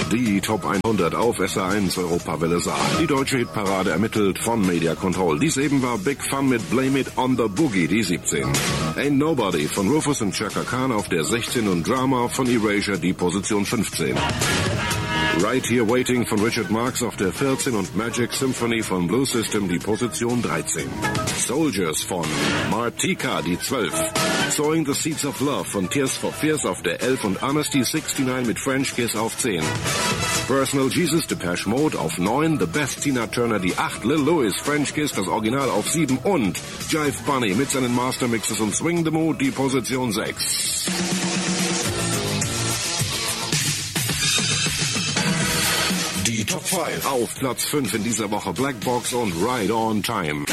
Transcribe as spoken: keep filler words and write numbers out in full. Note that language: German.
Die Top hundert auf S R eins Europawelle Saar. Die deutsche Hitparade ermittelt von Media Control. Dies eben war Big Fun mit Blame It on the Boogie, die siebzehn. Ain't Nobody von Rufus und Chaka Khan auf der sechzehn und Drama von Erasure, die Position fünfzehn. Right Here Waiting von Richard Marx auf der vierzehn und Magic Symphony von Blue System, die Position dreizehn. Soldiers von Martika, die zwölf. Sowing the Seeds of Love von Tears for Fears auf der elf und Amnesty sixty-nine mit French Kiss auf zehn. Personal Jesus, Depeche Mode auf neun, The Best Tina Turner die acht, Lil Louis, French Kiss, das Original auf sieben und Jive Bunny mit seinen Mastermixes und Swing the Mood, die Position sechs. Die Top fünf. Auf Platz fünf in dieser Woche Black Box und Ride on Time.